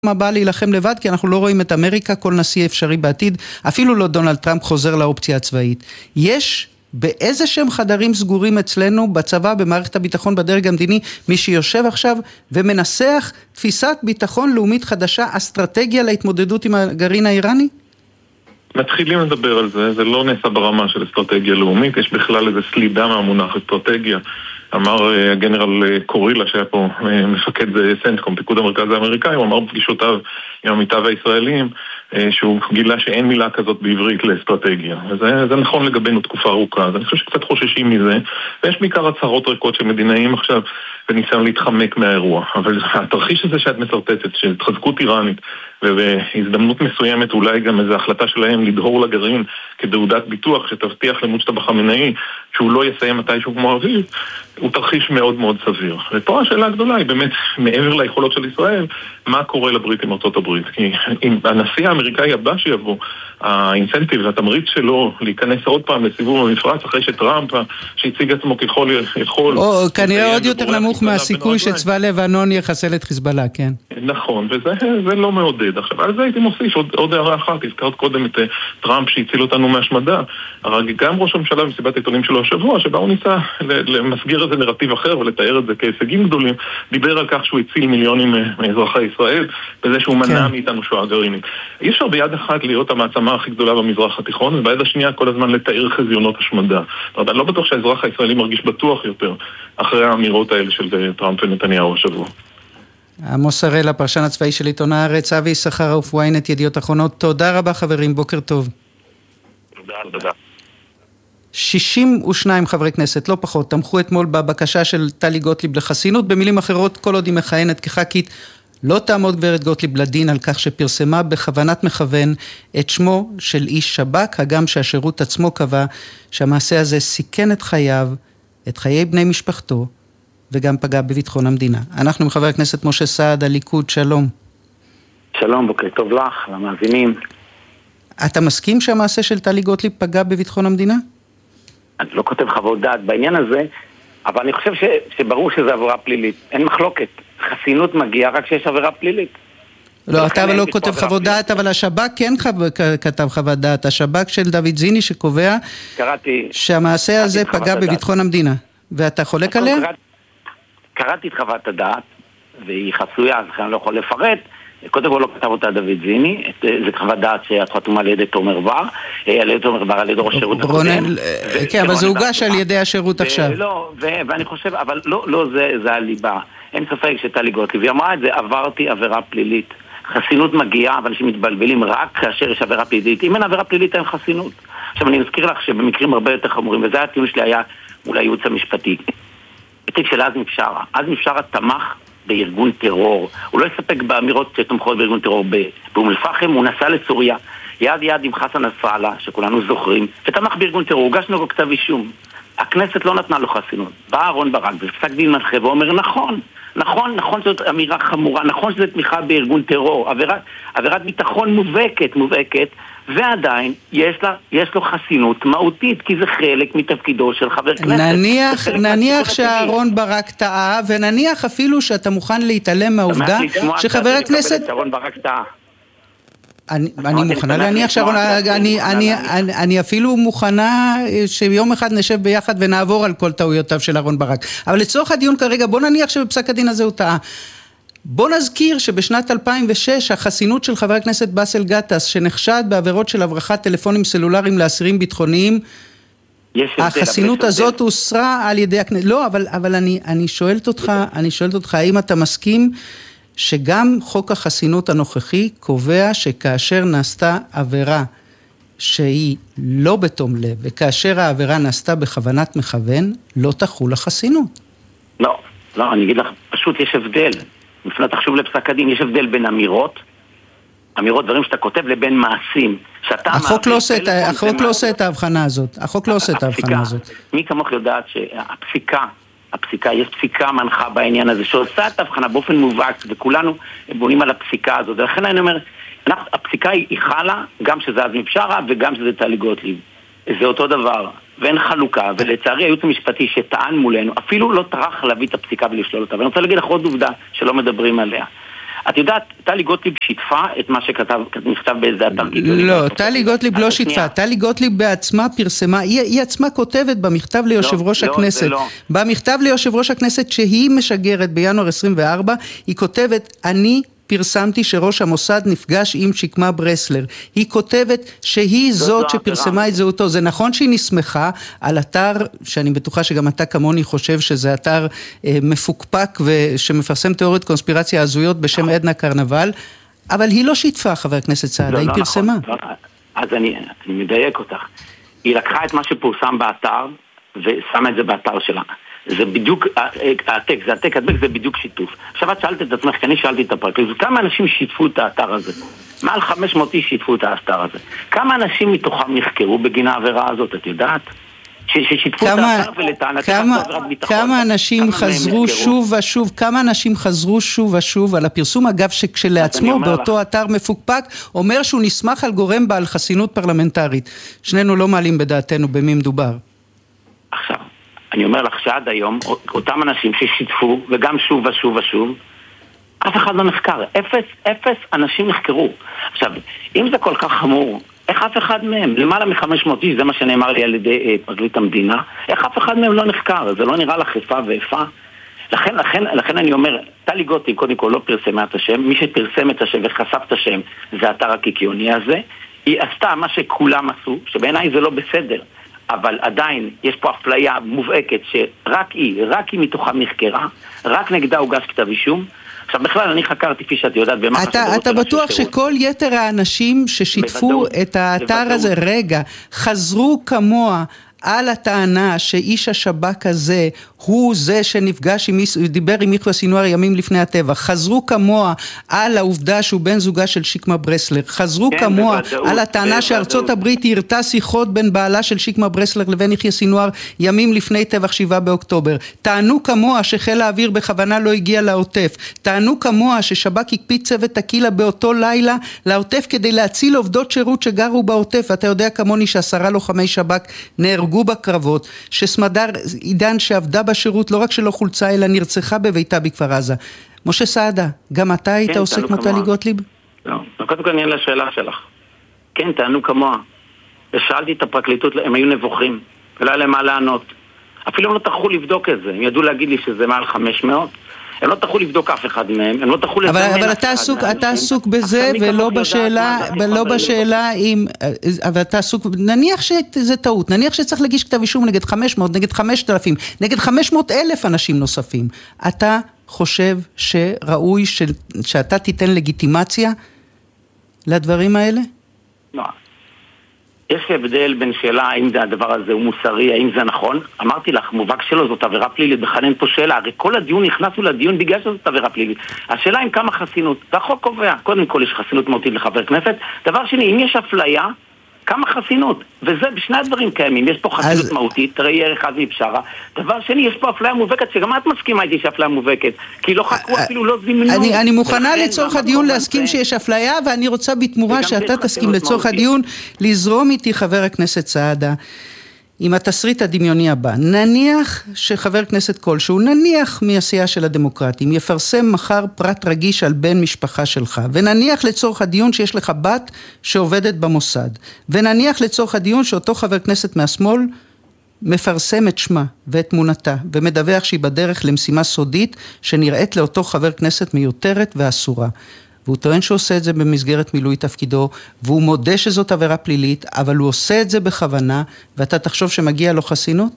הבא להילחם לבד, כי אנחנו לא רואים את אמריקה, כל נשיא אפשרי בעתיד, אפילו לא דונלד טראמפ חוזר לאופציה הצבאית. יש באיזה שהם חדרים סגורים אצלנו, בצבא, במערכת הביטחון, בדרג המדיני, מי שיושב עכשיו ומנסח תפיסת ביטחון לאומית חדשה, אסטרטגיה להתמודדות עם הגרעין האיראני? מתחילים לדבר על זה, זה לא נעשה ברמה של אסטרטגיה לאומית, יש בכלל איזה סלידה מהמונח אסטרטגיה. אמר הגנרל קורילה שהיה פה מפקד סנטקום, פיקוד המרכז האמריקאי, הוא אמר בפגישותיו עם עמיתיו הישראלים שהוא גילה שאין מילה כזאת בעברית לאסטרטגיה. וזה נכון לגבינו תקופה ארוכה, אז אני חושב שקצת חוששים מזה, ויש בעיקר הצהרות ריקות של מדינאים עכשיו וניסיון להתחמק מהאירוע. אבל התרחיש הזה שאת מסרטטת, של התחזקות איראנית, ובהזדמנות מסוימת אולי גם איזו החלטה שלהם לדהור לגרעין כדעודת ביטוח שתבטיח למוצ'טבא חמינאי שהוא לא יסיים מתישהו כמו אביב, הוא תרחיש מאוד מאוד סביר. ופה השאלה הגדולה היא באמת, מעבר ליכולות של ישראל, מה קורה לברית עם ארצות הברית? כי אם הנשיא האמריקאי הבא שיבוא, האינסנטיב והתמריץ שלו להיכנס עוד פעם לסיבוב המפרץ אחרי שטראמפ שהציג עצמו ככל או כנראה עוד יותר נמוך מהסיכוי שצבא לבנון יחסל את חיזבאללה, כן. נכון, וזה לא מעודד. עכשיו, על זה הייתי מוסיף עוד הערה אחת, הזכרת קודם את טראמפ שהציל אותנו מהשמדה, אבל גם ראש הממשלה במסיבת העיתונים שלו השבוע, שבה הוא ניסה למסגיר איזה נרטיב אחר ולתאר את זה כהישגים גדולים, דיבר על כך שהוא הציל מיליונים מאזרחי ישראל, בזה שהוא מנע מאיתנו שואה גרעינית. אי אפשר ביד אחת להיות המעצמה הכי גדולה במזרח התיכון, וביד השנייה כל הזמן לתאר חזיונות השמדה. אני לא בטוח שהאזרח הישראלי מרגיש בטוח יותר אחרי האמירות האלה של טראמפ ונתניהו השבוע. עמוס הראל, הפרשן הצבאי של עיתון הארץ, אבי יששכרוף, ynet ידיעות אחרונות. תודה רבה חברים, בוקר טוב. תודה. 62 חברי כנסת, לא פחות, תמכו אתמול בבקשה של טלי גוטליב לחסינות. במילים אחרות, כל עוד היא מכהנת כח"כית, לא תעמוד גברת גוטליב לדין על כך שפרסמה בכוונת מכוון את שמו של איש שב"כ, הגם שהשירות עצמו קבע שהמעשה הזה סיכן את חייו, את חיי בני משפחתו, וגם פגע בביטחון המדינה. אנחנו מחבר הכנסת משה סעד, הליכוד, שלום. שלום, בוקר טוב לך, למאזינים. אתה מסכים שהמעשה של טלי גוטליב פגע בביטחון המדינה? אני לא כותב חוות דעת בעניין הזה, אבל אני חושב שברור שזה עבירה פלילית. אין מחלוקת. חסינות מגיעה רק שיש עבירה פלילית. לא, אתה לא כותב חוות דעת, אבל השב"כ כן כתב חוות דעת. השב"כ של דוד זיני שקובע שהמעשה הזה פגע בביטחון המדינה. ואתה חולק עליה? קראתי את חוות הדעת, והיא חסויה, אז אני לא יכול לפרט. קודם כל לא כתב אותה דוד זיני, זה חוות דעת שחתומה על ידי תומר בר, על ידי ראש שירות הקודם. כן, אבל זה הוגש על ידי השירות עכשיו. לא, ואני חושב, אבל לא זה הליבה. אין ספק שטלי גוטליב, היא אמרה את זה, עברתי עבירה פלילית. חסינות מגיעה, אבל שמתבלבלים רק כאשר יש עבירה פלילית. אם אין עבירה פלילית, אין חסינות. עכשיו אני מזכיר לך שבמקרים הרבה יותר חמורים, וזה הטיעון שלי היה מול הייעוץ המשפטי. בתיק של עזמי בשארה. עזמי בשארה תמך בארגון טרור. הוא לא יספק באמירות שתומכות בארגון טרור באום אל-פחם, הוא נסע לסוריה, יד יד עם חסן נסראללה, שכולנו זוכרים, ותמך בארגון טרור, הוגש נגדו כתב אישום. הכנסת לא נתנה לו חסינות. בא אהרון ברק, בפסק דין מנחה, ואומר, נכון זאת אמירה חמורה, נכון שזו תמיכה בארגון טרור, עבירת ביטחון מובהקת, ועדיין יש לו חסינות מהותית, כי זה חלק מתפקידו של חבר כנסת. נניח שאהרון ברק טעה, ונניח אפילו שאתה מוכן להתעלם מהעובדה שחבר הכנסת... אני מוכנה להניח שאהרון, אני אפילו מוכנה שיום אחד נשב ביחד ונעבור על כל טעויותיו של אהרון ברק. אבל לצורך הדיון כרגע, בוא נניח שבפסק הדין הזה הוא טעה. בוא נזכיר שבשנת 2006 החסינות של חבר הכנסת באסל גטאס, שנחשד בעבירות של הברחת טלפונים סלולריים לאסירים ביטחוניים, החסינות הזאת הוסרה על ידי הכנסת. לא, אבל אני שואלת אותך, האם אתה מסכים שגם חוק החסינות הנוכחי קובע שכאשר נעשתה עבירה שהיא לא בתום לב, וכאשר העבירה נעשתה בכוונת מכוון, לא תחול החסינות? לא, אני אגיד לך, פשוט יש הבדל. לפני תחשוב לפסק הדין, יש הבדל בין אמירות, דברים שאתה כותב, לבין מעשים. החוק לא עושה את ההבחנה הזאת. מי כמוך יודעת שהפסיקה, יש פסיקה מנחה בעניין הזה, שעושה את ההבחנה באופן מובהק, וכולנו בונים על הפסיקה הזאת. ולכן אני אומר, הפסיקה היא חלה, גם שזה עזמי בשארה, וגם שזה טלי גוטליב. זה אותו דבר. ואין חלוקה, ולצערי הייעוץ המשפטי שטען מולנו, אפילו לא טרח להביא את הפסיקה ולשלול אותה. ואני רוצה להגיד לך עוד עובדה שלא מדברים עליה. את יודעת, טלי גוטליב שיתפה את מה נכתב באיזה אתר קיקיוני. לא, טלי גוטליב לא שיתפה, טלי גוטליב בעצמה פרסמה, היא עצמה כותבת במכתב ליושב ראש הכנסת, במכתב ליושב ראש הכנסת שהיא משגרת בינואר 24, היא כותבת, אני פרסמתי שראש המוסד נפגש עם שקמה ברסלר. היא כותבת שהיא זאת שפרסמה את זהותו. זה נכון שהיא נסמכה על אתר, שאני בטוחה שגם אתה כמוני חושב שזה אתר מפוקפק ושמפרסם תיאוריות קונספירציה הזויות בשם עדנה קרנבל, אבל היא לא שיתפה, חבר הכנסת סעדה, היא פרסמה. אז אני מדייק אותך. היא לקחה את מה שפורסם באתר ושמה את זה באתר שלה. זה בדיוק, הטקסט זה בדיוק שיתוף. עכשיו את שאלת את עצמך, כי אני שאלתי את הפרקליטות, כמה אנשים שיתפו את האתר הזה? מעל 500 איש שיתפו את האתר הזה. כמה אנשים מתוכם נחקרו בגין העבירה הזאת, את יודעת? ששיתפו את האתר ולטענתך עבירת ביטחון. כמה אנשים חזרו שוב ושוב, כמה אנשים חזרו שוב ושוב על הפרסום, אגב שכשלעצמו באותו אתר מפוקפק, אומר שהוא נסמך על גורם בעל חסינות פרלמנטרית. שנינו לא מעלים בדעתנו במי מדובר. עכשיו, אני אומר לך שעד היום, אותם אנשים ששיתפו, וגם שוב ושוב ושוב, אף אחד לא נחקר. אפס אנשים נחקרו. עכשיו, אם זה כל כך חמור, איך אף אחד מהם, למעלה מ-500 איש, זה מה שנאמר לי על ידי פרקליט המדינה, איך אף אחד מהם לא נחקר? זה לא נראה לך איפה ואיפה? לכן אני אומר, טלי גוטליב קודם כל לא פרסמה את השם, מי שפרסם את השם וחשף את השם זה האתר הקיקיוני הזה, היא עשתה מה שכולם עשו, שבעיניי זה לא בסדר. אבל עדיין יש פה אפליה מובהקת שרק היא מתוכה נחקרה, רק נגדה הוגש כתב אישום. עכשיו בכלל אני חקרתי כפי שאת יודעת במה אתה בטוח שכל יתר האנשים ששיתפו את האתר הזה רגע חזרו כמוה על הטענה שאיש השב"כ הזה הוא זה שנפגש דיבר עם מיכווה סינואר ימים לפני הטבח, חזרו כמוה על העובדה שהוא בן זוגה של שקמה ברסלר, חזרו כמוה על הטענה שארצות הברית הרתה שיחות בין בעלה של שקמה ברסלר לבין יחיא סינואר ימים לפני טבח 7 באוקטובר, טענו כמוה שחיל האוויר בכוונה לא הגיע לעוטף, טענו כמוה ששב"כ הקפיץ צוות תקילה באותו לילה לעוטף כדי להציל עובדות שירות שגרו בעוטף, ואתה יודע כמוני ש10 לוחמי שב"כ נהרגו בקרבות, שסמדר עידן שעבדה בשירות לא רק שלא חולצה אלא נרצחה בביתה בכפר עזה. משה סעדה, גם אתה היית עושה כמו טלי גוטליב? לא, קודם כל אני אענה לשאלה שלך. כן, טענו כמוה. ושאלתי את הפרקליטות, הם היו נבוכים, ולא היה להם מה לענות. אפילו הם לא תחו לבדוק את זה, הם ידעו להגיד לי שזה מעל 500, הם לא תחו לבדוק אף אחד מהם, הם לא תחו לזמן אף אחד. אבל אתה עסוק בזה ולא בשאלה אם, אבל אתה עסוק, נניח שזה טעות, נניח שצריך להגיש כתב אישום נגד 500, נגד 5,000, נגד 500,000 אנשים נוספים. אתה חושב שראוי שאתה תיתן לגיטימציה לדברים האלה? לא. יש הבדל בין שאלה האם זה הדבר הזה הוא מוסרי, האם זה נכון. אמרתי לך, מובהק שלו זאת עבירה פלילית, בכלל פה שאלה, הרי כל הדיון נכנסנו לדיון בגלל שזאת עבירה פלילית. השאלה עם כמה חסינות, והחוק קובע, קודם כל יש חסינות מהותית לחבר כנסת, דבר שני, אם יש אפליה, כמה חסינות, וזה בשני הדברים קיימים, יש פה חסינות מהותית, תראי ערך עזי פשרה, דבר שני, יש פה אפליה מובהקת, שגם את מסכימה איתי שאפליה מובהקת, כי לא חקרו אפילו, לא זימנו. אני מוכנה לצורך הדיון להסכים שיש אפליה, ואני רוצה בתמורה שאתה תסכים לצורך הדיון, לזרום איתי חבר הכנסת סעדה, עם התסריט הדמיוני הבא. נניח שחבר כנסת כלשהו, נניח מעשייה של הדמוקרטים, יפרסם מחר פרט רגיש על בן משפחה שלך, ונניח לצורך הדיון שיש לך בת שעובדת במוסד, ונניח לצורך הדיון שאותו חבר כנסת מהשמאל מפרסם את שמה ואת תמונתה, ומדווח שהיא בדרך למשימה סודית שנראית לאותו חבר כנסת מיותרת ואסורה. והוא טוען שעושה את זה במסגרת מילוי תפקידו, והוא מודה שזאת עבירה פלילית, אבל הוא עושה את זה בכוונה, ואתה תחשוב שמגיע לו חסינות?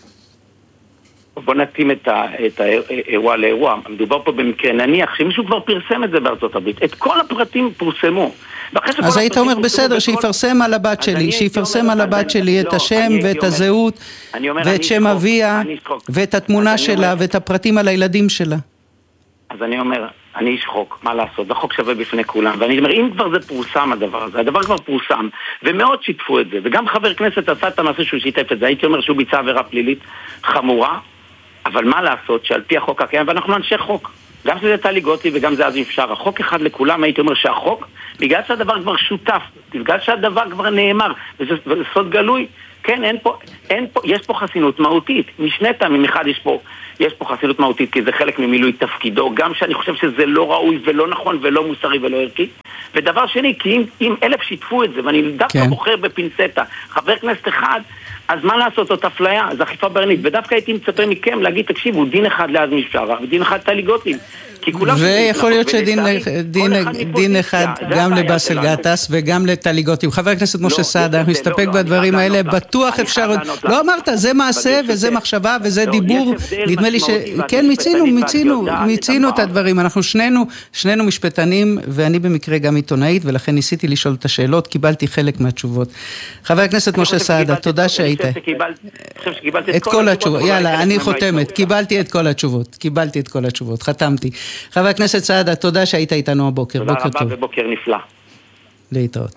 בוא נתאים את האירוע לאירוע. מדובר פה במקרה, נניח שמישהו כבר פרסם את זה בארצות הברית. את כל הפרטים פורסמו. אז היית אומר בסדר, שיפרסם על הבת שלי, שיפרסם על הבת שלי את השם ואת הזהות, ואת שם אביה, ואת התמונה שלה, ואת הפרטים על הילדים שלה. אז אני אומר, אני איש חוק, מה לעשות? זה חוק שווה בפני כולם. ואני אומר, אם כבר זה פורסם הדבר הזה, הדבר כבר פורסם, ומאוד שיתפו את זה, וגם חבר כנסת עשה את המעשה שהוא שיתף את זה, הייתי אומר שהוא ביצע עבירה פלילית חמורה, אבל מה לעשות שעל פי החוק הקיים, ואנחנו אנשי חוק, גם שזה טלי גוטליב וגם זה עזמי בשארה, החוק אחד לכולם, הייתי אומר שהחוק, בגלל שהדבר כבר שותף, בגלל שהדבר כבר נאמר, וזה סוד גלוי, כן, יש פה חסינות מהותית. משני טעמים, אחד יש פה חסינות מהותית, כי זה חלק ממילוי תפקידו, גם שאני חושב שזה לא ראוי ולא נכון ולא מוסרי ולא ערכי. ודבר שני, כי אם 1,000 שיתפו את זה, ואני דווקא בוחר בפינצטה, חבר כנסת אחד, אז מה לעשות? זאת אפליה, זה אכיפה בררנית. ודווקא הייתי מצפה מכם להגיד, תקשיבו, דין אחד לעזמי בשארה, ודין אחד טלי גוטליב. ויכול להיות שדין אחד גם לבאסל גטאס וגם לטלי גוטליב. חבר הכנסת משה סעדה, מסתפק בדברים האלה, בטוח אפשר עוד... לא אמרת, זה מעשה וזה מחשבה וזה דיבור. נדמה לי שכן, מיצינו את הדברים. אנחנו שנינו משפטנים, ואני במקרה גם עיתונאית, ולכן ניסיתי לשאול את השאלות, קיבלתי חלק מהתשובות. חבר הכנסת משה סעדה, תודה שהיית. את כל התשובות, יאללה, אני חותמת, קיבלתי את כל התשובות, חתמתי. חבר הכנסת סעדה, תודה שהיית איתנו הבוקר. תודה רבה ובוקר נפלא. להתראות.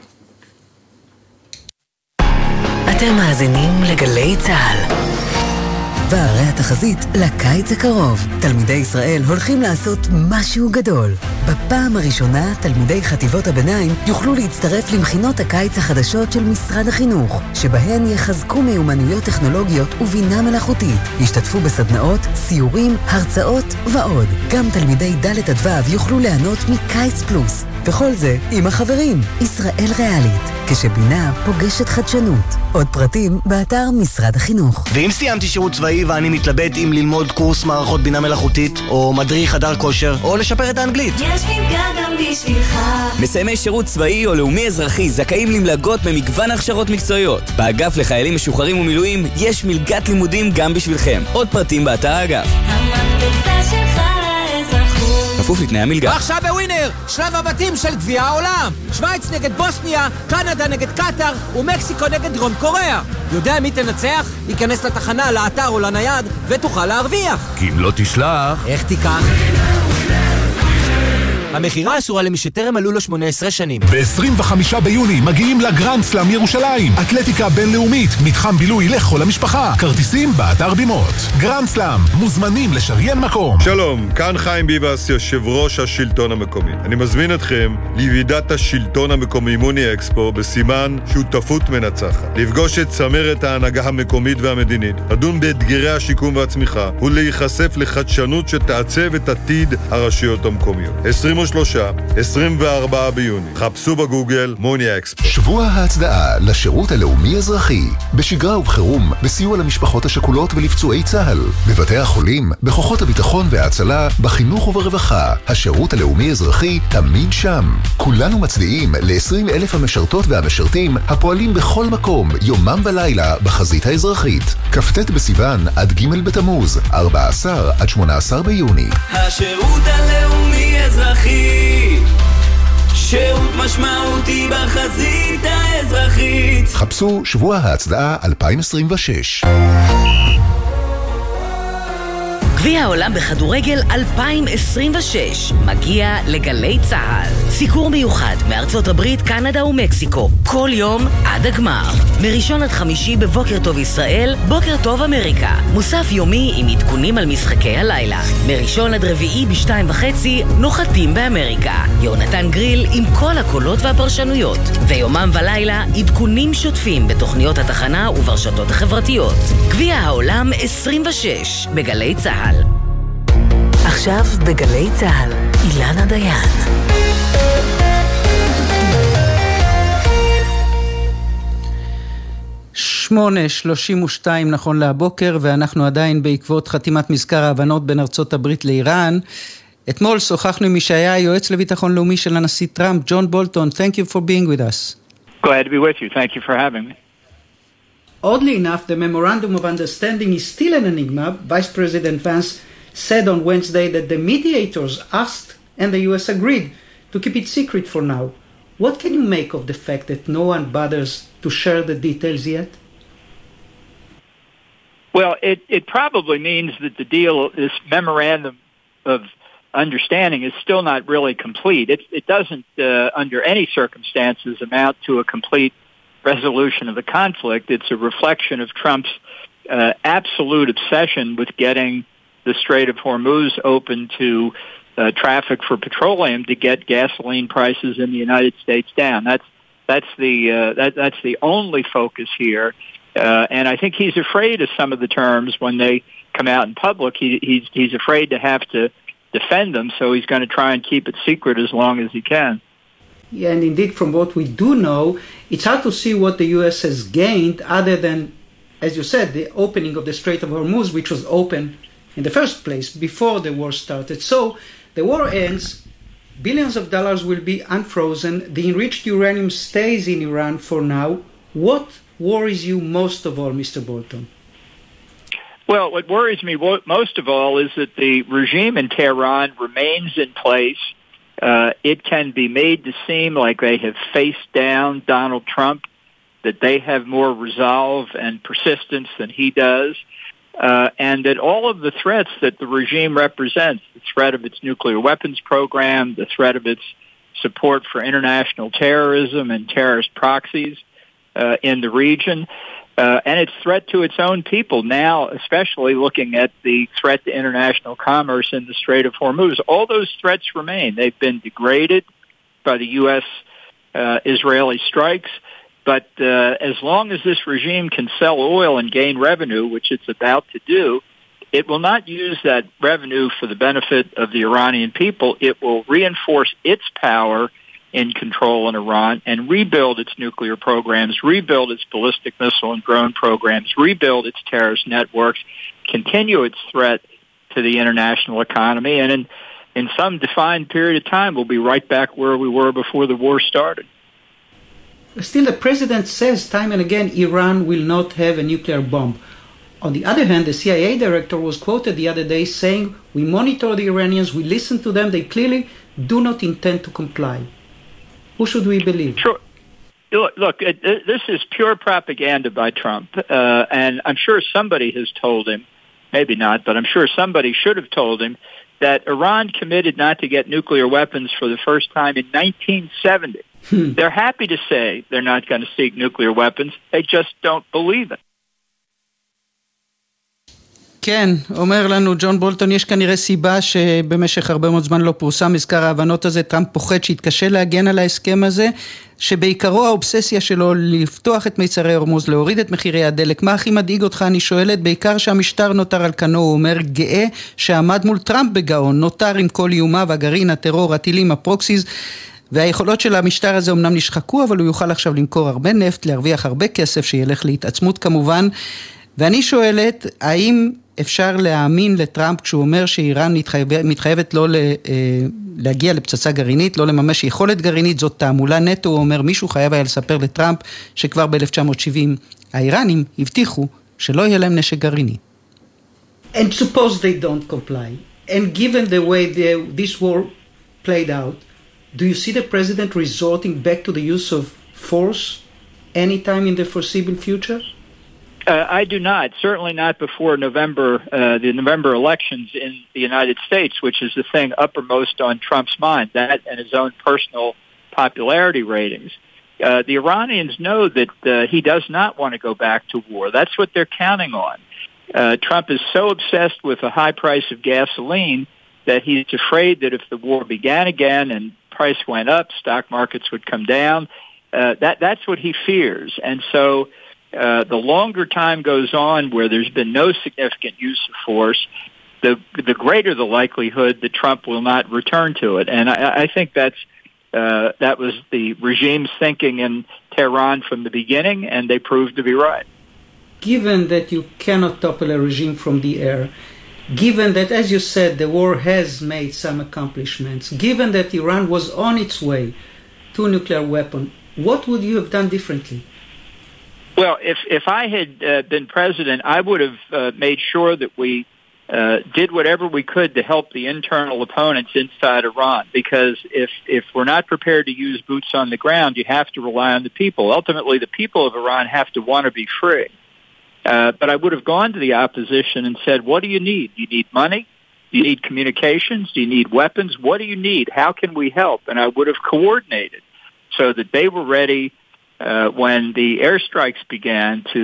אתם מאזינים לגלי צהל. והרי התחזית לקיץ הקרוב. תלמידי ישראל הולכים לעשות משהו גדול. בפעם הראשונה, תלמידי חטיבות הביניים יוכלו להצטרף למכינות הקיץ החדשות של משרד החינוך, שבהן יחזקו מיומנויות טכנולוגיות ובינה מלאכותית. ישתתפו בסדנאות, סיורים, הרצאות ועוד. גם תלמידי ד' עד ו' יוכלו ליהנות מקיץ פלוס. וכל זה עם החברים. ישראל ריאלית, כשבינה פוגשת חדשנות. עוד פרטים באתר משרד החינוך. ואם סיימתי שירות צבאי ואני מתלבט אם ללמוד קורס מערכות בינה מלאכותית, או מדריך חדר כושר, או לשפר את האנגלית, יש מלגה גם בשבילך. מסיימי שירות צבאי או לאומי אזרחי זכאים למלגות במגוון הכשרות מקצועיות. באגף לחיילים משוחררים ומילואים יש מלגת לימודים גם בשבילכם. עוד פרטים באתר האגף. המלגה שלך לאזרחות. כפוף לתנאי המלגה. עכשיו בווינר, שלב הבתים של גביע העולם. שוויץ נגד בוסניה, קנדה נגד קטר ומקסיקו נגד דרום קוריאה. יודע מי תנצח? ייכנס לתחנה, לאתר או לנייד ותוכל להרוויח. כי אם לא תשלח... איך תיקח? המחירה אסורה למי שטרם מלאו לו 18 שנים. ב-25 ביוני מגיעים לגרנד סלאם ירושלים. אתלטיקה בינלאומית, מתחם בילוי לכל המשפחה. כרטיסים באתר בימות. גרנד סלאם, מוזמנים לשריין מקום. שלום, כאן חיים ביבס, יושב ראש השלטון המקומי. אני מזמין אתכם לוועידת השלטון המקומי מוני אקספו בסימן שותפות מנצחת. לפגוש את צמרת ההנהגה המקומית והמדינית, לדון באתגרי השיקום והצמיחה ולהיחשף לחדשנות שתעצב את עתיד הרשויות המקומיות. 24 ביוני. חפשו בגוגל מוני אקספו. שבוע ההצדעה לשירות הלאומי אזרחי. בשגרה ובחירום, בסיוע למשפחות השכולות ולפצועי צה"ל. בבתי החולים, בכוחות הביטחון וההצלה, בחינוך וברווחה. השירות הלאומי אזרחי תמיד שם. כולנו מצדיעים ל-20,000 המשרתות והמשרתים הפועלים בכל מקום, יומם ולילה, בחזית האזרחית. כ"ט בסיוון עד ג' בתמוז, 14 עד 18 ביוני. השירות הלאומי אזרחי, שירות משמעותי בחזית האזרחית. חפשו שבוע ההצדעה 2026. גביע העולם בכדורגל 2026 מגיע לגלי צהל. סיקור מיוחד מארצות הברית, קנדה ומקסיקו, כל יום עד הגמר. מראשון עד חמישי בבוקר טוב ישראל, בוקר טוב אמריקה. מוסף יומי עם עדכונים על משחקי הלילה. מראשון עד רביעי ב2:30 נוחתים באמריקה. יונתן גריל עם כל הקולות והפרשנויות. ויומם ולילה עדכונים שוטפים בתוכניות התחנה וברשתות החברתיות. גביע העולם 26 בגלי צהל. עכשיו בגלי צהל, אילנה דיין. 8:32 נכון להבוקר, ואנחנו עדיין בעקבות חתימת מזכר ההבנות בין ארצות הברית לאיראן. אתמול שוחחנו עם מי שהיה היועץ לביטחון לאומי של הנשיא טראמפ, ג'ון בולטון. Thank you for being with us. Glad to be with you. Thank you for having me. Oddly enough, the memorandum of understanding is still an enigma. Vice President Vance said on Wednesday that the mediators asked and the US agreed to keep it secret for now. What can you make of the fact that no one bothers to share the details yet? Well, it probably means that the deal, this memorandum of understanding, is still not really complete. It doesn't, under any circumstances, amount to a complete resolution of the conflict. It's a reflection of Trump's absolute obsession with getting the Strait of Hormuz open to traffic for petroleum to get gasoline prices in the United States down. That's the only focus here. And I think he's afraid of some of the terms when they come out in public. He's afraid to have to defend them, so he's going to try and keep it secret as long as he can. Yeah, and indeed, from what we do know, it's hard to see what the U.S. has gained other than, as you said, the opening of the Strait of Hormuz, which was open in the first place before the war started. So the war ends, billions of dollars will be unfrozen, the enriched uranium stays in Iran for now. What worries you most of all, Mr. Bolton? Well, what worries me most of all is that the regime in Tehran remains in place. It can be made to seem like they have faced down Donald Trump, that they have more resolve and persistence than he does, and that all of the threats that the regime represents, the threat of its nuclear weapons program, the threat of its support for international terrorism and terrorist proxies in the region, and its threat to its own people now, especially looking at the threat to international commerce in the Strait of Hormuz. All those threats remain. They've been degraded by the U.S.-Israeli strikes, but as long as this regime can sell oil and gain revenue, which it's about to do, it will not use that revenue for the benefit of the Iranian people. It will reinforce its power in control in Iran and rebuild its nuclear programs, rebuild its ballistic missile and drone programs, rebuild its terrorist networks, continue its threat to the international economy, and in some defined period of time, we'll be right back where we were before the war started. Still, the president says time and again Iran will not have a nuclear bomb. On the other hand, the CIA director was quoted the other day saying, "We monitor the Iranians, we listen to them, they clearly do not intend to comply." Who should we believe? Sure. Look, this is pure propaganda by Trump, and I'm sure somebody has told him, maybe not, but I'm sure somebody should have told him that Iran committed not to get nuclear weapons for the first time in 1970. They're happy to say they're not going to seek nuclear weapons. They just don't believe it. כן, אומר לנו ג'ון בולטון, יש כנראה סיבה שבמשך הרבה מאוד זמן לא פורסם מזכר ההבנות הזה. טראמפ פוחד שיתקשה להגן על ההסכם הזה, שבעיקרו האובססיה שלו לפתוח את מיצרי הורמוז, להוריד את מחירי הדלק. מה הכי מדאיג אותך? אני שואלת, בעיקר שהמשטר נותר על כנו. הוא אומר, גאה שעמד מול טראמפ בגאון, נותר עם כל איומיו, הגרעין, הטרור, הטילים, הפרוקסיז, והיכולות של המשטר הזה אומנם נשחקו, אבל הוא יוכל עכשיו למכור הרבה נפט, להרוויח הרבה כסף שילך להתעצמות כמובן. ואני שואלת, האם אפשר להאמין לטראמפ כשהוא אומר שאיראן מתחייבת לא להגיע לפצצה גרעינית, לא לממש יכולת גרעינית? זאת תעמולה נטו. הוא אומר, מישהו חייב היה לספר לטראמפ שכבר ב-1970 האיראנים הבטיחו שלא יהיה להם נשק גרעיני. And suppose they don't comply. And given the way this war played out, do you see the president resorting back to the use of force anytime in the foreseeable future? I do not. Certainly not before the November elections in the United States, which is the thing uppermost on Trump's mind, that and his own personal popularity ratings. The Iranians know that he does not want to go back to war. That's what they're counting on. Trump is so obsessed with the high price of gasoline that he's afraid that if the war began again and price went up, stock markets would come down. That's what he fears. And so the longer time goes on where there's been no significant use of force, the greater the likelihood that Trump will not return to it. And I think that was the regime's thinking in Tehran from the beginning, and they proved to be right. Given that you cannot topple a regime from the air, given that, as you said, the war has made some accomplishments, given that Iran was on its way to a nuclear weapon, what would you have done differently? Well, if I had been president, I would have made sure that we did whatever we could to help the internal opponents inside Iran, because if we're not prepared to use boots on the ground, you have to rely on the people. Ultimately, the people of Iran have to want to be free. But I would have gone to the opposition and said, what do you need? Do you need money? Do you need communications? Do you need weapons? What do you need? How can we help? And I would have coordinated so that they were ready when the airstrikes began to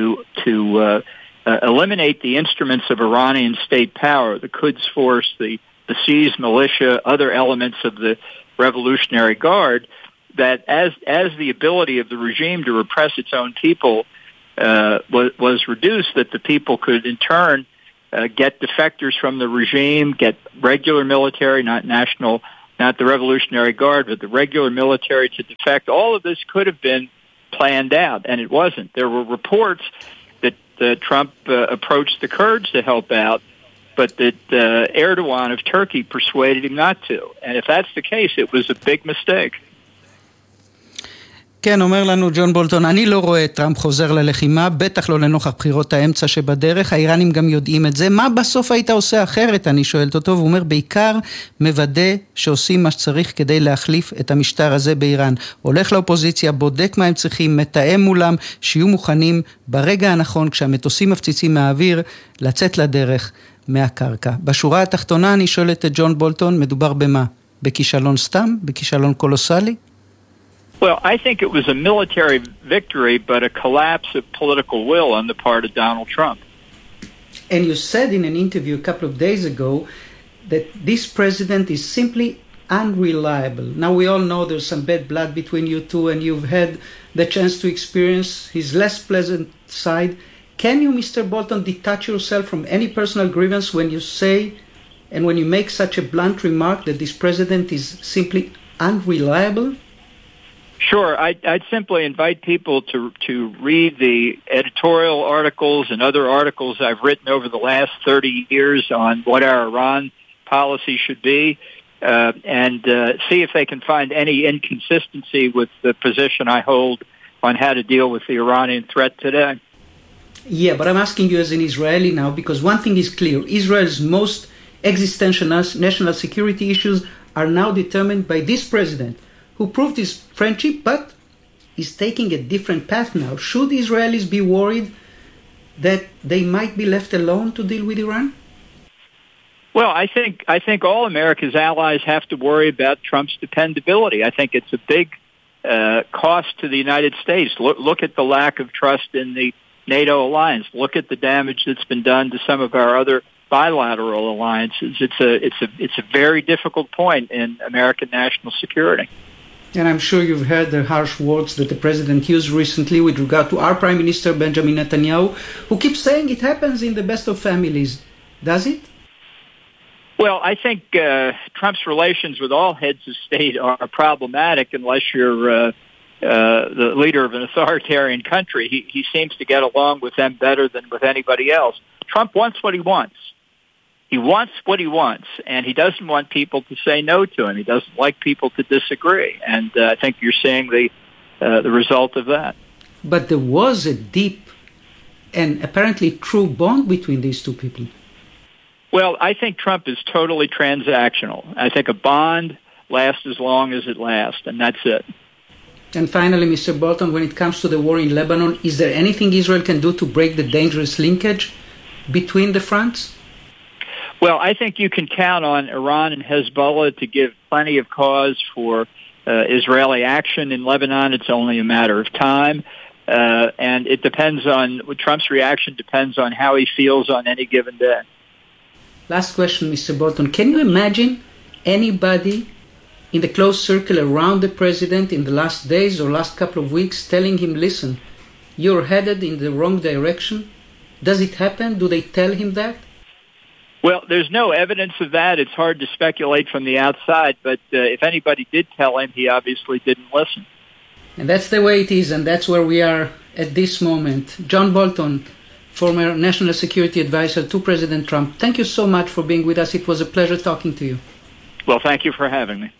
eliminate the instruments of Iranian state power, the Quds Force, the Basij militia, other elements of the Revolutionary Guard, that as the ability of the regime to repress its own people was reduced, that the people could in turn get defectors from the regime, get regular military, not the Revolutionary Guard, but the regular military to defect. All of this could have been planned out, and it wasn't. There were reports that Trump approached the Kurds to help out, but that Erdogan of Turkey persuaded him not to. And if that's the case, it was a big mistake. כן, אומר לנו ג'ון בולטון, אני לא רואה את טראמפ חוזר ללחימה, בטח לא לנוכח בחירות האמצע שבדרך, האיראנים גם יודעים את זה. מה בסוף היית עושה אחרת, אני שואלת אותו, והוא אומר, בעיקר מוודא שעושים מה שצריך כדי להחליף את המשטר הזה באיראן. הולך לאופוזיציה, בודק מה הם צריכים, מתאם מולם, שיהיו מוכנים ברגע הנכון, כשהמטוסים מפציצים מהאוויר, לצאת לדרך מהקרקע. בשורה התחתונה אני שואלת את ג'ון בולטון, מדובר במה? בכישלון סתם? בכישלון קולוסלי? Well, I think it was a military victory, but a collapse of political will on the part of Donald Trump. And you said in an interview a couple of days ago that this president is simply unreliable. Now we all know there's some bad blood between you two, and you've had the chance to experience his less pleasant side. Can you, Mr. Bolton, detach yourself from any personal grievance when you say and when you make such a blunt remark that this president is simply unreliable? Sure. I'd simply invite people to read the editorial articles and other articles I've written over the last 30 years on what our Iran policy should be, and see if they can find any inconsistency with the position I hold on how to deal with the Iranian threat today. Yeah, but I'm asking you as an Israeli now, because one thing is clear. Israel's most existential national security issues are now determined by this president, who proved his friendship, but is taking a different path now. Should Israelis be worried that they might be left alone to deal with Iran? Well, I think all America's allies have to worry about Trump's dependability. I think it's a big cost to the United States. Look at the lack of trust in the NATO alliance. Look at the damage that's been done to some of our other bilateral alliances. It's a very difficult point in American national security. And I'm sure you've heard the harsh words that the president used recently with regard to our Prime Minister Benjamin Netanyahu, who keeps saying it happens in the best of families. Does it? Well, I think Trump's relations with all heads of state are problematic unless you're the leader of an authoritarian country. He seems to get along with them better than with anybody else. Trump wants what he wants. He wants what he wants, and he doesn't want people to say no to him. He doesn't like people to disagree, and I think you're seeing the result of that. But there was a deep and apparently true bond between these two people. Well, I think Trump is totally transactional. I think a bond lasts as long as it lasts, and that's it. And finally, Mr. Bolton, when it comes to the war in Lebanon, is there anything Israel can do to break the dangerous linkage between the fronts? Well, I think you can count on Iran and Hezbollah to give plenty of cause for Israeli action in Lebanon. It's only a matter of time. And it depends on, Trump's reaction depends on how he feels on any given day. Last question, Mr. Bolton. Can you imagine anybody in the close circle around the president in the last days or last couple of weeks telling him, listen, you're headed in the wrong direction? Does it happen? Do they tell him that? Well, there's no evidence of that. It's hard to speculate from the outside, but if anybody did tell him, he obviously didn't listen. And that's the way it is, and that's where we are at this moment. John Bolton, former National Security Advisor to President Trump, thank you so much for being with us. It was a pleasure talking to you. Well, thank you for having me.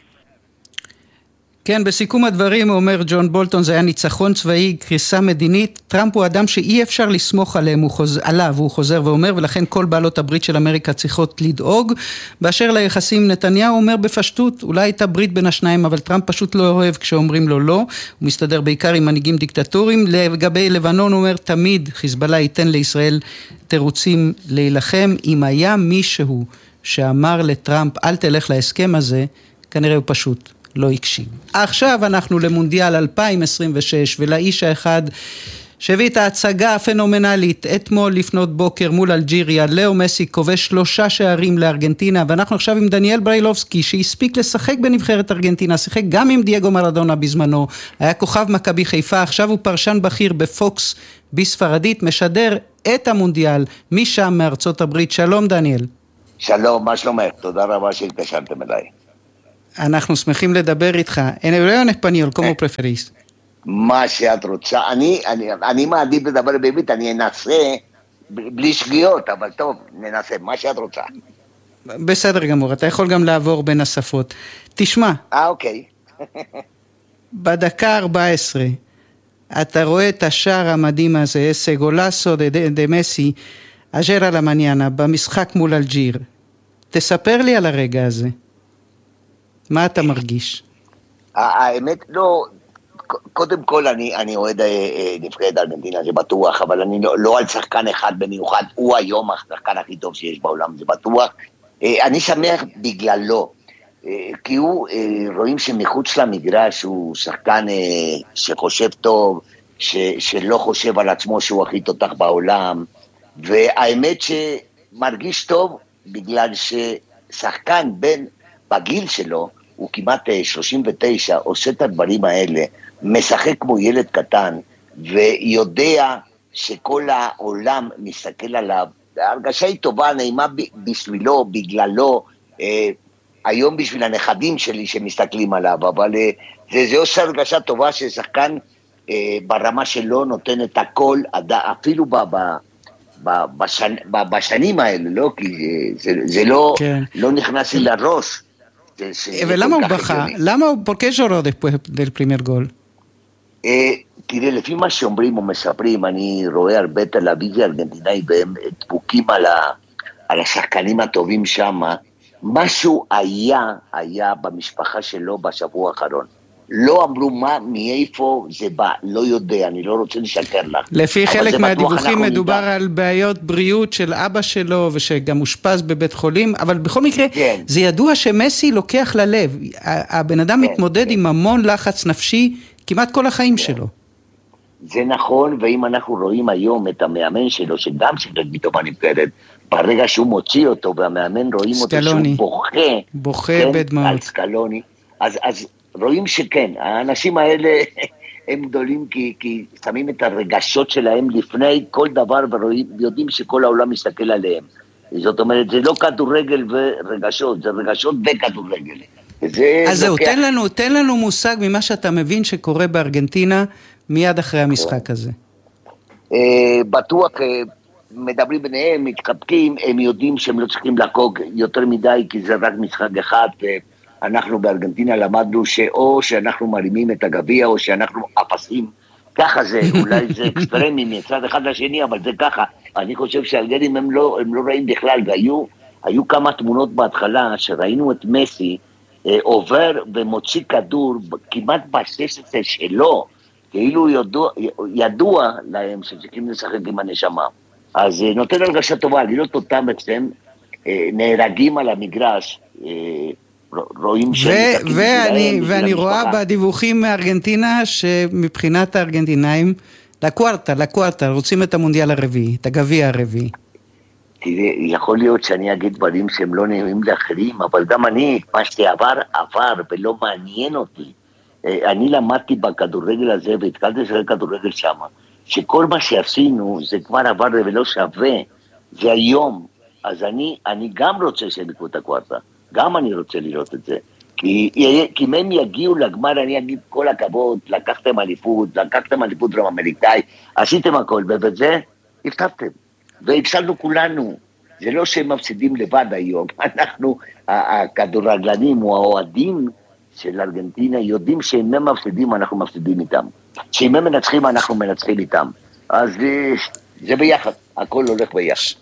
כן, בסיכום הדברים הוא אומר ג'ון בולטון, זה היה ניצחון צבאי, קריסה מדינית. טראמפ הוא אדם שאי אפשר לסמוך עליו, הוא חוזר ואומר, ולכן כל בעלות הברית של אמריקה צריכות לדאוג. באשר ליחסים נתניהו אומר בפשטות, אולי הייתה ברית בין השניים, אבל טראמפ פשוט לא אוהב כשאומרים לו לא. הוא מסתדר בעיקר עם מנהיגים דיקטטוריים. לגבי לבנון הוא אומר, תמיד חיזבאללה ייתן לישראל תירוצים להילחם. אם היה מישהו שאמר לטראמפ, אל תלך להסכם הזה, כנראה הוא פשוט לא יקשיב. עכשיו אנחנו למונדיאל 2026, ולאיש האחד שהביא את ההצגה הפנומנלית אתמול לפנות בוקר מול אלג'יריה, לאו מסי כובש 3 שערים לארגנטינה, ואנחנו עכשיו עם דניאל בריילובסקי, שהספיק לשחק בנבחרת ארגנטינה, שיחק גם עם דייגו מרדונה בזמנו, היה כוכב מכבי חיפה, עכשיו הוא פרשן בכיר בפוקס בספרדית, משדר את המונדיאל משם מארצות הברית. שלום דניאל. שלום, מה שלומך? תודה רבה שהתקשרתם אליי. אנחנו שמחים לדבר איתך. En hebreo en español, ¿cómo preferís? מה שאת רוצה. אני מעדיף לדבר בעברית, אני אנסה בלי שגיאות, אבל טוב, ננסה, מה שאת רוצה. בסדר גמור, אתה יכול גם לעבור בין השפות. תשמע. אוקיי. בדקה 14, אתה רואה את השער המדהים הזה, ese golazo de Messi, ayer a la mañana, במשחק מול אלג'יר. תספר לי על הרגע הזה. מה אתה מרגיש? האמת לא, קודם כל אני אוהד נבחרת ארגנטינה, זה בטוח, אבל אני לא על שחקן אחד במיוחד, הוא היום השחקן הכי טוב שיש בעולם, זה בטוח. אני שמח בגללו, כי הוא רואים שמחוץ למגרש הוא שחקן שחושב טוב, שלא חושב על עצמו שהוא הכי תותח בעולם, והאמת שמרגיש טוב בגלל ששחקן בגיל שלו, הוא כמעט 39, עושה את הדברים האלה, משחק כמו ילד קטן, ויודע שכל העולם מסתכל עליו, ההרגשה היא טובה, נעימה בשבילו, בגללו, היום בשביל הנכדים שלי שמסתכלים עליו, אבל זה עושה הרגשה טובה ששחקן ברמה שלו נותן את הכל, אפילו בשנים האלה, לא? כי זה לא נכנס לי לראש. ולמה הוא בכה? למה הוא פורקש אורו después del primer gol? תראה, לפי מה שאומרים ומספרים, אני רואה הרבה טלוויזיה ארגנטינאי והם דבוקים על השחקנים הטובים שם, משהו היה במשפחה שלו בשבוע האחרון. לא אמרו מאיפה זה בא, לא יודע, אני לא רוצה לשקר לך. לפי חלק מהדיווחים מדובר על בעיות בריאות של אבא שלו, ושגם אושפז בבית חולים, אבל בכל מקרה, זה ידוע שמסי לוקח ללב. הבן אדם מתמודד עם המון לחץ נפשי, כמעט כל החיים שלו. זה נכון, ואם אנחנו רואים היום את המאמן שלו, שגם שיחק פתאום הנבחרת, ברגע שהוא מוציא אותו, והמאמן רואים אותו שהוא בוכה בדמעות. על סקלוני, אז רואים שכן, האנשים האלה הם גדולים כי שמים את הרגשות שלהם לפני כל דבר, ויודעים שכל העולם מסתכל עליהם. זאת אומרת, זה לא כדורגל ורגשות, זה רגשות וכדורגל. אז זהו, תן לנו מושג ממה שאתה מבין שקורה בארגנטינה מיד אחרי המשחק הזה. בטוח מדברים ביניהם, מתחבקים, הם יודעים שהם לא צריכים לחגוג יותר מדי, כי זה רק משחק אחד, אנחנו בארגנטינה למדנו שאו שאנחנו מרימים את הגביע, או שאנחנו אפסים, ככה זה, אולי זה אקסטרמי מצד אחד לשני, אבל זה ככה. אני חושב שהאלגרים הם לא רואים בכלל, והיו כמה תמונות בהתחלה, שראינו את מסי, עובר ומוציא כדור, כמעט ב-16 שלו, כאילו ידוע להם שצריכים לשחק עם הנשמה. אז נותן הרגשה טובה, לראות אותם אצלם, נהרגים על המגרש, רואים ואני רואה בדיווחים מארגנטינה שמבחינת הארגנטינאים לקוארטה, רוצים את המונדיאל הרביעי, את הגביע הרביעי. תראה, יכול להיות שאני אגיד דברים שהם לא נראים לאחרים, אבל גם אני, מה שעבר ולא מעניין אותי. אני למדתי בכדורגל הזה והתקלתי לשחק כדורגל שם, שכל מה שעשינו זה כבר עבר ולא שווה, זה היום. אז אני גם רוצה שהם יקרו את הקוארטה. גם אני רוצה לראות את זה, כי אם הם יגיעו לגמר, אני אגיד כל הכבוד, לקחתם אליפות דרום אמריקאי, עשיתם הכל, ובזה הפתעתם, והפסדנו כולנו, זה לא שהם מפסידים לבד היום, אנחנו, הכדורגלנים או האוהדים של ארגנטינה, יודעים שאם הם מפסידים, אנחנו מפסידים איתם, שאם הם מנצחים, אנחנו מנצחים איתם, אז זה ביחד, הכל הולך ביחד.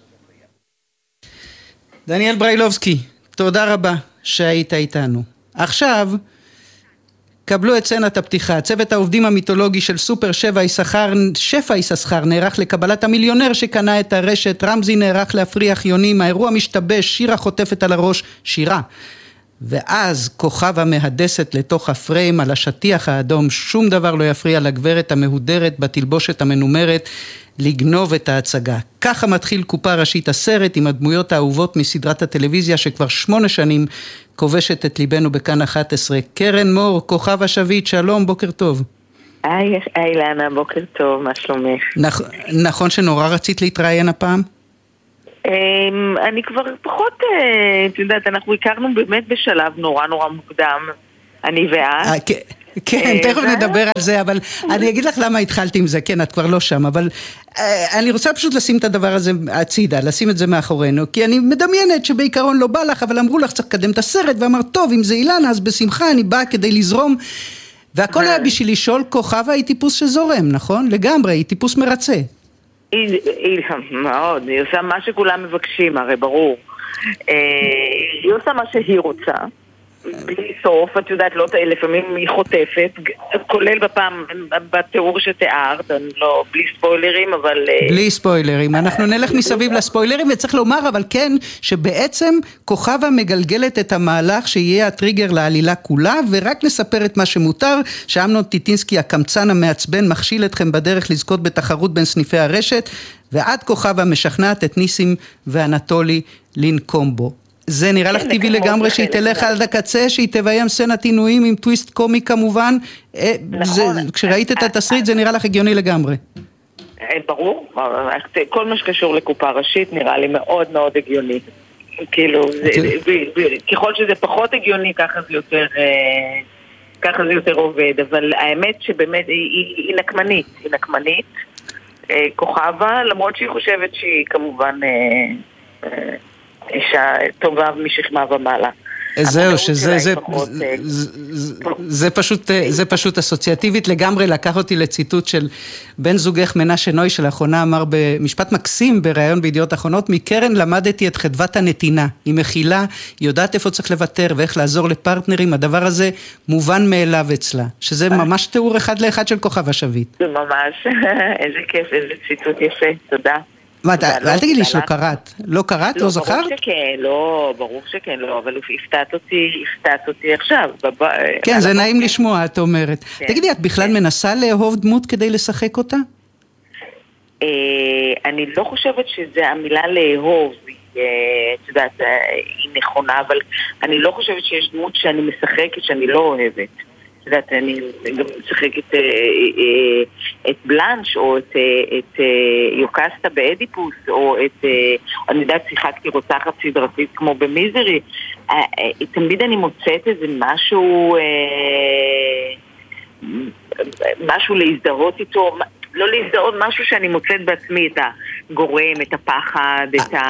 דניאל בריילובסקי, תודה רבה שהיית איתנו. עכשיו, קבלו את סצנת הפתיחה. צוות העובדים המיתולוגי של סופר שפע יששכר נערך לקבלת המיליונר שקנה את הרשת. רמזי נערך להפריח יונים. האירוע משתבש, שירה חוטפת על הראש, שירה. ואז כוכבה מהדסת לתוך הפריים על השטיח האדום. שום דבר לא יפריע לגברת המהודרת בתלבושת המנומרת לגנוב את ההצגה. ככה מתחיל קופה ראשית הסרט עם הדמויות האהובות מסדרת הטלוויזיה שכבר 8 שנים כובשת את ליבנו בכאן 11. קרן מור, כוכבה שביט, שלום, בוקר טוב. היי אילנה, בוקר טוב, מה שלומך? נכון שנורא רצית להתראיין הפעם? אני כבר פחות, את יודעת, אנחנו הכרנו באמת בשלב נורא מוקדם, אני ואת. כן, תכף נדבר על זה, אבל אני אגיד לך למה התחלתי עם זה, כן, את כבר לא שם, אבל אני רוצה פשוט לשים את הדבר הזה הצידה, לשים את זה מאחורינו, כי אני מדמיינת שבעיקרון לא בא לך, אבל אמרו לך צריך לקדם את הסרט, ואמר, טוב, אם זה אילנה, אז בשמחה אני באה כדי לזרום, והכל היה בשביל לשאול, כוכבה היא טיפוס שזורם, נכון? לגמרי, היא טיפוס מרצה. מאוד, היא עושה מה שכולם מבקשים, הרי ברור. היא עושה מה שהיא רוצה, בלי סוף, את יודעת, לפעמים היא חוטפת, כולל בתיאור שתיארת, לא, בלי ספוילרים, אבל... בלי ספוילרים, אנחנו נלך מסביב לספוילרים, וצריך לומר, אבל כן, שבעצם כוכבה מגלגלת את המהלך שיהיה הטריגר לעלילה כולה, ורק נספר את מה שמותר, שאמנון טיטינסקי, הקמצן המעצבן, מכשיל אתכם בדרך לזכות בתחרות בין סניפי הרשת, ועד כוכבה משכנעת את ניסים ואנטולי לנקום בו. זה נראה לך טבעי לגמרי שהיא תלך עד הקצה, שהיא תביים סצנת עינויים עם טוויסט קומי כמובן. כשראית את התסריט זה נראה לך הגיוני לגמרי. ברור, כל מה שקשור לקופה ראשית נראה לי מאוד מאוד הגיוני. כאילו, ככל שזה פחות הגיוני ככה זה יותר עובד, אבל האמת שבאמת היא נקמנית, כוכבה, למרות שהיא חושבת שהיא כמובן... אישה טובה משכמה ומעלה. זהו, זה פשוט אסוציאטיבית לגמרי, לקח אותי לציטוט של בן זוגך מנשה נוי שלאחרונה אמר במשפט מקסים בראיון בידיעות אחרונות, מקרן למדתי את חדוות הנתינה, היא מכילה, היא יודעת איפה צריך לוותר ואיך לעזור לפרטנרים, הדבר הזה מובן מאליו אצלה, שזה ממש תיאור אחד לאחד של כוכבה שביט. זה ממש, איזה כיף, איזה ציטוט יפה, תודה. מה, אל תגיד לי שלא קראת. לא קראת? לא זכרת? ברור שכן, לא, אבל הפתעת אותי עכשיו. כן, זה נעים לשמוע, את אומרת. תגידי, את בכלל מנסה לאהוב דמות כדי לשחק אותה? אני לא חושבת שזה המילה לאהוב, את יודעת, היא נכונה, אבל אני לא חושבת שיש דמות שאני משחקת שאני לא אוהבת. את יודעת, אני גם משחקת את בלנש, או את יוקסטה באדיפוס, או אני יודעת, שיחקתי רוצחת סדרתית כמו במיזרי. תמיד אני מוצאת איזה משהו להזדהות איתו, לא להזדהות, משהו שאני מוצאת בעצמי, את הגורם, את הפחד,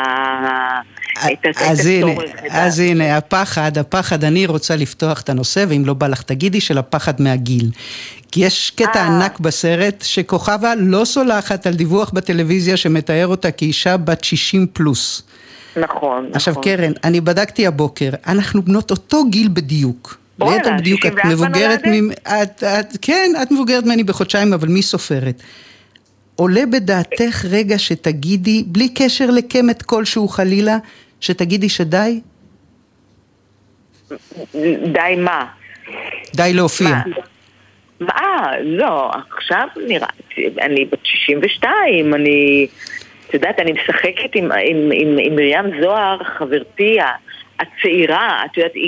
אז הנה, הפחד, אני רוצה לפתוח את הנושא, ואם לא בא לך תגידי, של הפחד מהגיל. כי יש קטע ענק בסרט, שכוכבה לא סולחת על דיווח בטלוויזיה, שמתאר אותה כאישה בת 60 פלוס. נכון. עכשיו קרן, אני בדקתי הבוקר, אנחנו בנות אותו גיל בדיוק. ליתר בדיוק, את מבוגרת כן, את מבוגרת ממני בחודשיים, אבל מי סופרת? עולה בדעתך רגע שתגידי, בלי קשר לקמת כלשהו חלילה, שתגידי שדי? די מה? די להופיע. מה? לא, עכשיו נראה, אני בת 62, את יודעת, אני משחקת עם מרים זוהר, חברתי, הצעירה, את יודעת,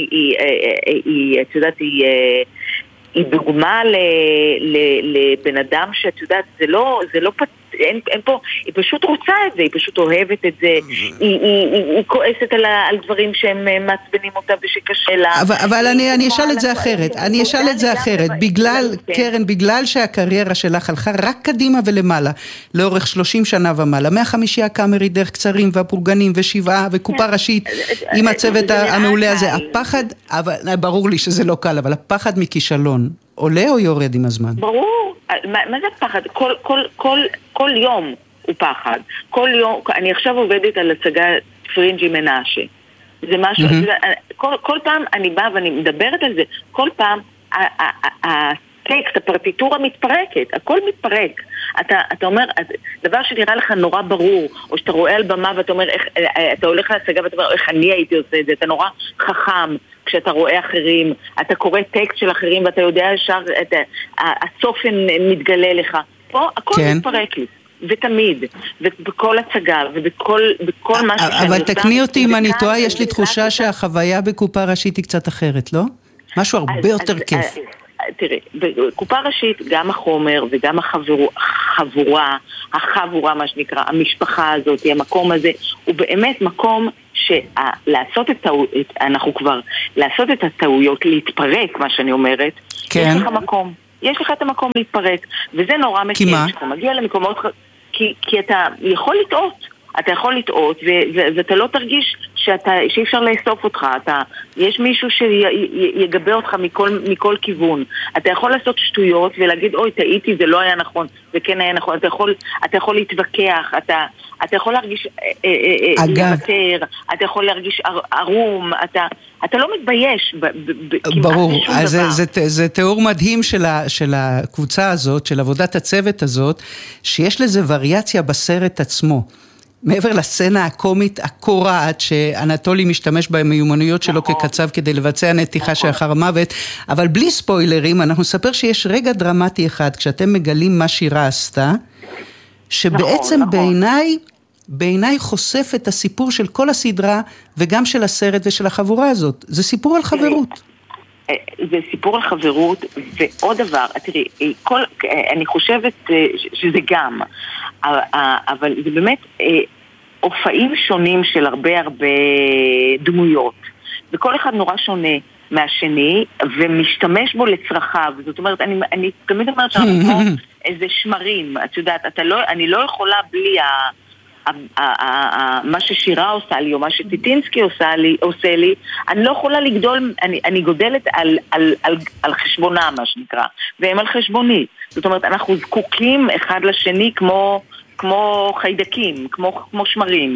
היא דוגמה לבן אדם שאת יודעת, זה לא אין פה, היא פשוט רוצה את זה, היא פשוט אוהבת את זה, היא כועסת על דברים שהם מעצבנים אותה ושקשה לה. אבל אני אשאל את זה אחרת, בגלל שהקריירה שלך הלכה רק קדימה ולמעלה, לאורך 30 שנה ומעלה, 150 הקאמרי דרך קצרים והפורגנים ושבעה וקופה ראשית, עם הצוות המעולה הזה, הפחד, ברור לי שזה לא קל, אבל הפחד מכישלון, עולה או יורד עם הזמן? ברור. מה זה פחד? כל יום הוא פחד. כל יום, אני עכשיו עובדת על הצגה פרינג'י מנשה. זה משהו, כל פעם אני באה ואני מדברת על זה, כל פעם הטקסט, הפרטיטורה מתפרקת, הכל מתפרק. אתה אומר, דבר שנראה לך נורא ברור, או שאתה רואה על במה ואתה אומר, אתה הולך להצגה ואתה אומר, איך אני הייתי עושה את זה, אתה נורא חכם. כשאתה רואה אחרים, אתה קורא טקסט של אחרים ואתה יודע ישר, הסופן מתגלה לך. פה הכל מתפרק לי, ותמיד, ובכל הצגה, ובכל משהו שאני... אבל תקני אותי אם אני טועה, יש לי תחושה שהחוויה בקופה ראשית היא קצת אחרת, לא? משהו הרבה יותר כיף. תראה, בקופה ראשית גם החומר וגם החבורה, מה שנקרא, המשפחה הזאת, המקום הזה, הוא באמת מקום לעשות את הטעויות, להתפרק, מה שאני אומרת, כן. יש לך את המקום להתפרק, וזה נורא מכיר, כשאתה מגיע למקומות, כי אתה יכול לטעות, ואתה לא תרגיש שאי אפשר לאסוף אותך, יש מישהו שיגבה אותך מכל כיוון, אתה יכול לעשות שטויות ולהגיד, אוי, טעיתי, זה לא היה נכון, זה כן היה נכון, אתה יכול להתווכח, אתה יכול להרגיש לוותר, אתה יכול להרגיש ערום, אתה לא מתבייש ברור, אז זה תיאור מדהים של הקבוצה הזאת, של עבודת הצוות הזאת, שיש לזה וריאציה בסרט עצמו. מעבר לסצנה הקומית הקורעת שאנטולי משתמש במיומנויות שלו כקצב כדי לבצע נתיחה שאחר המוות, אבל בלי ספוילרים, אנחנו נספר שיש רגע דרמטי אחד, כשאתם מגלים מה שירה עשתה, שבעצם בעיניי חושף את הסיפור של כל הסדרה, וגם של הסרט ושל החבורה הזאת. זה סיפור על חברות. זה סיפור על חברות, ועוד דבר, תראי, אני חושבת שזה גם, אבל זה באמת הופעים שונים של הרבה דמויות, וכל אחד נורא שונה מהשני, ומשתמש בו לצרכיו. זאת אומרת, אני תמיד אומרת שאנחנו כמו איזה שמרים, את יודעת, אני לא יכולה בלי מה ששירה עושה לי, או מה שטיטינסקי עושה לי, אני לא יכולה לגדול, אני גודלת על חשבונה, מה שנקרא, והם על חשבוני. זאת אומרת, אנחנו זקוקים אחד לשני כמו חיידקים, כמו שמרים.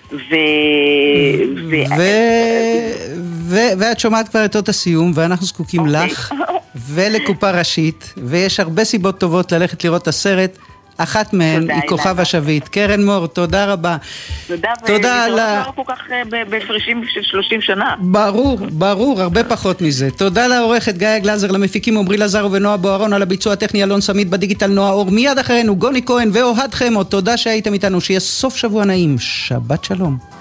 ואת שומעת כבר את אות הסיום, ואנחנו זקוקים לך, ולקופה ראשית, ויש הרבה סיבות טובות ללכת לראות את הסרט, אחת מהן היא כוכב השביט. קרן מור, תודה רבה. תודה על לא כל כך בהפרשים של 30 שנה. ברור, הרבה פחות מזה. תודה לעורכת גיא גלזר, למפיקים עמרי לזרו ונועה בוערון, על הביצוע הטכני אלון סמית, בדיגיטל נועה אור. מיד אחרינו גוני כהן ואוהד חמו. תודה שהייתם איתנו, שיהיה סוף שבוע נעים. שבת שלום.